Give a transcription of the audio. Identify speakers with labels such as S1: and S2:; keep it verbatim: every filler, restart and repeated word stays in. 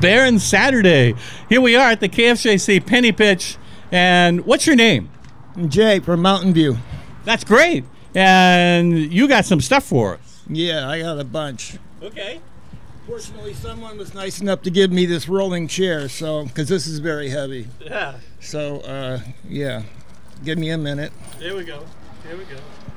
S1: Barron Saturday. Here we are at the K F J C Penny Pitch. And what's your name?
S2: Jay from Mountain View.
S1: That's great. And you got some stuff for us.
S2: Yeah, I got a bunch.
S1: Okay.
S2: Fortunately, someone was nice enough to give me this rolling chair, so because this is very heavy.
S1: Yeah.
S2: So, uh, yeah, give me a minute.
S1: Here we go. Here we go.